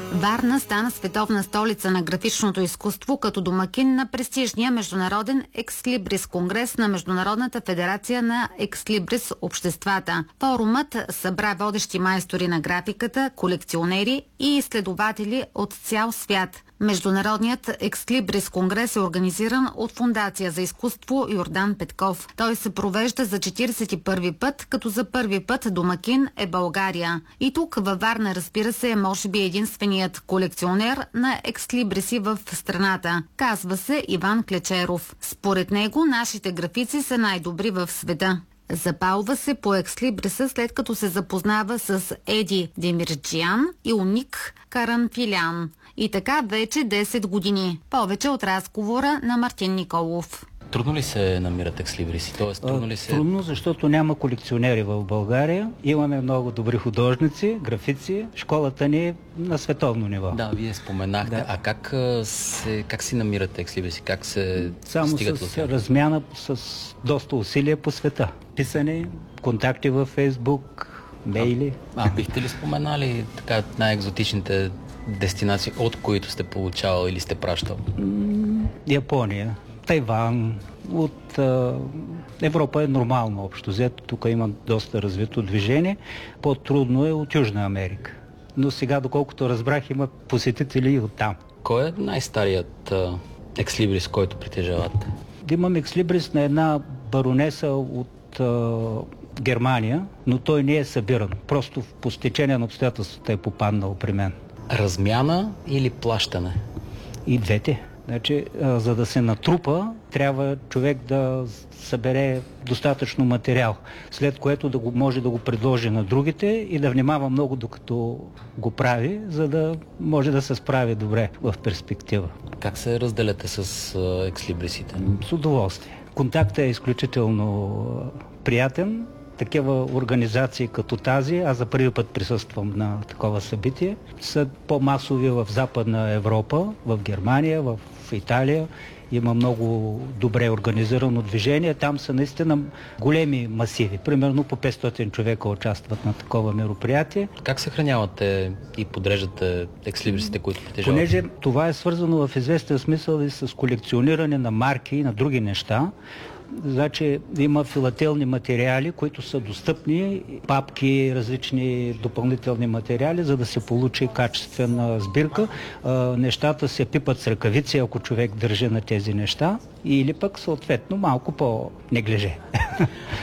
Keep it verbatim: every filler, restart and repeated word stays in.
Варна стана световна столица на графичното изкуство като домакин на престижния международен Екслибрис конгрес на Международната федерация на Екслибрис обществата. Форумът събра водещи майстори на графиката, колекционери и изследователи от цял свят. Международният Екслибрис конгрес е организиран от Фондация за изкуство Йордан Петков. Той се провежда за четиридесет и първи път, като за първи път домакин е България. И тук във Варна, разбира се, е може би единственият колекционер на екслибриси в страната. Казва се Иван Клечеров. Според него нашите графици са най-добри в света. Запалва се по екслибриса, след като се запознава с Еди Демирджиян и Уник Карамфилян. И така вече десет години. Повече от разговора на Мартин Николов. Трудно ли се намират екслибриси? Тоест, трудно ли се... Трудно, защото няма колекционери в България. Имаме много добри художници, графици. Школата ни е на световно ниво. Да, вие споменахте. Да. А как, се, как си намирате екслибриси? Как се Само стигат с размяна, с доста усилия по света. Писане, контакти във Фейсбук, мейли. А, а бихте ли споменали така най-екзотичните дестинации, от които сте получавал или сте пращал? Япония, Тайван. От а, Европа е нормално общо взето. Тук има доста развито движение. По-трудно е от Южна Америка. Но сега, доколкото разбрах, има посетители и оттам. Кой е най-старият а, екслибрис, който притежавате? Имам екслибрис на една баронеса от а, Германия, но той не е събиран. Просто по стечение на обстоятелствата е попаднал при мен. Размяна или плащане? И двете. Значи, а, за да се натрупа, трябва човек да събере достатъчно материал, след което да го може да го предложи на другите и да внимава много докато го прави, за да може да се справи добре в перспектива. Как се разделяте с а, екслибрисите? С удоволствие. Контактът е изключително приятен. Такива организации като тази, аз за първи път присъствам на такова събитие, са по-масови в Западна Европа, в Германия, в Италия. Има много добре организирано движение. Там са наистина големи масиви. Примерно по петстотин човека участват на такова мероприятие. Как съхранявате и подреждате екслибрисите, които притежавате? Понеже това е свързано в известен смисъл и с колекциониране на марки и на други неща, значи има филателни материали, които са достъпни, папки, различни допълнителни материали, за да се получи качествена сбирка. Нещата се пипат с ръкавици, ако човек държи на тези неща, или пък съответно малко по-неглиже.